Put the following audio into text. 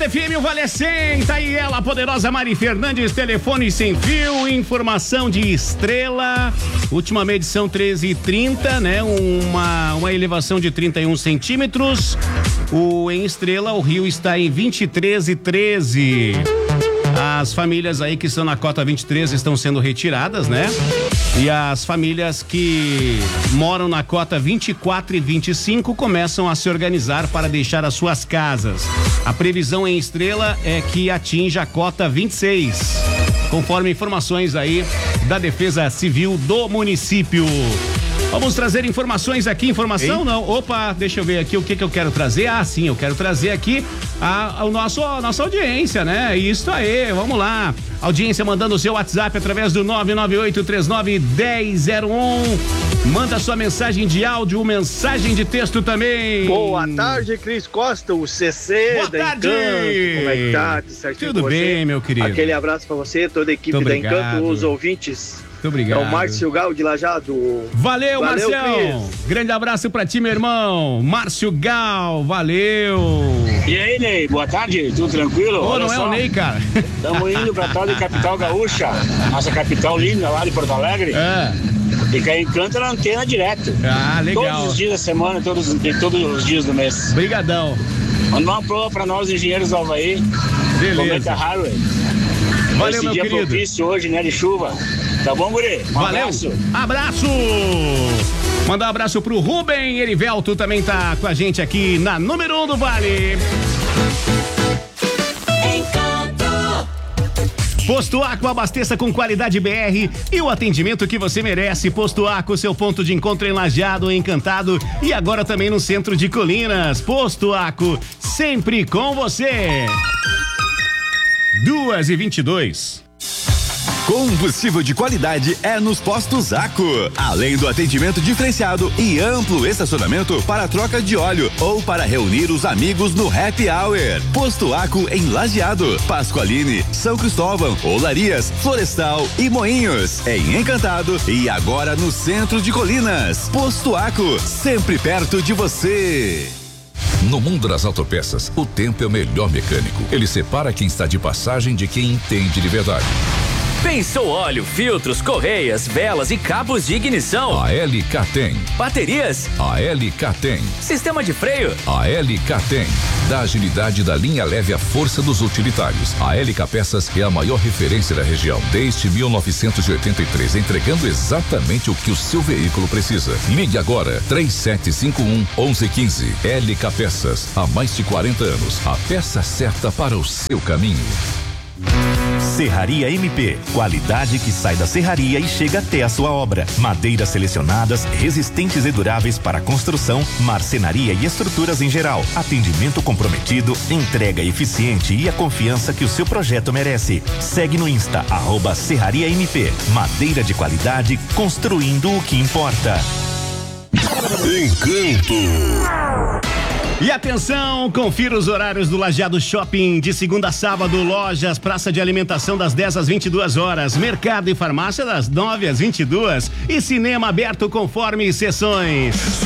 90 FM, o Vale 100, tá aí ela, a poderosa Mari Fernandes, telefone sem fio, informação de Estrela, última medição 13h30, né? Uma elevação de 31 centímetros. Em Estrela, o rio está em 23,13. As famílias aí que estão na cota 23 estão sendo retiradas, né? E as famílias que moram na cota 24 e 25 começam a se organizar para deixar as suas casas. A previsão em Estrela é que atinja a cota 26, conforme informações aí da Defesa Civil do município. Vamos trazer informações aqui, informação não? Opa, deixa eu ver aqui o que eu quero trazer. Ah, sim, eu quero trazer aqui a nossa audiência, né? Isso aí, vamos lá. Audiência mandando o seu WhatsApp através do 998391001. Manda sua mensagem de áudio, mensagem de texto também. Boa tarde, Cris Costa, o CC Boa da tarde. Encanto. Como é que tá? Tudo bem, meu querido. Aquele abraço pra você, toda a equipe da Encanto, os ouvintes. Muito obrigado. É o Márcio Gal de Lajado. Valeu, Marcião. Cris. Grande abraço pra ti, meu irmão. Márcio Gal, valeu. E aí, Ney, boa tarde, tudo tranquilo? Ô, não é o Ney, cara. Estamos indo pra tal de capital gaúcha, nossa capital linda lá de Porto Alegre. É. E que a Encanto na antena direto. Ah, legal. Todos os dias da semana, todos os dias do mês. Brigadão. Mandar uma prova pra nós, engenheiros do Havaí. Beleza. Cometa Highway. Valeu, esse meu dia querido. propício hoje, né, de chuva. Tá bom, guri? Valeu. Abraço. Mandar um abraço pro Rubem Erivelto, também tá com a gente aqui na número 1 do Vale. Posto Aqua, abasteça com qualidade BR e o atendimento que você merece. Posto Aqua, seu ponto de encontro em Lajeado, Encantado e agora também no centro de Colinas. Posto Aqua, sempre com você. 2h22. Combustível de qualidade é nos postos Aco. Além do atendimento diferenciado e amplo estacionamento para troca de óleo ou para reunir os amigos no Happy Hour. Posto Aco em Lajeado, Pascoaline, São Cristóvão, Olarias, Florestal e Moinhos. Em Encantado e agora no centro de Colinas. Posto Aco, sempre perto de você. No mundo das autopeças, o tempo é o melhor mecânico. Ele separa quem está de passagem de quem entende de verdade. Pensou óleo, filtros, correias, velas e cabos de ignição? A LK tem. Baterias? A LK tem. Sistema de freio? A LK tem. Da agilidade da linha leve à força dos utilitários. A LK Peças é a maior referência da região desde 1983, entregando exatamente o que o seu veículo precisa. Ligue agora, 3751-1115. LK Peças, há mais de 40 anos. A peça certa para o seu caminho. Serraria MP, qualidade que sai da serraria e chega até a sua obra. Madeiras selecionadas, resistentes e duráveis para construção, marcenaria e estruturas em geral. Atendimento comprometido, entrega eficiente e a confiança que o seu projeto merece. Segue no Insta, @Serraria MP. Madeira de qualidade, construindo o que importa. Encanto. E atenção, confira os horários do Lajeado Shopping de segunda a sábado, lojas, praça de alimentação das 10 às 22 horas, mercado e farmácia das 9 às 22 e cinema aberto conforme sessões.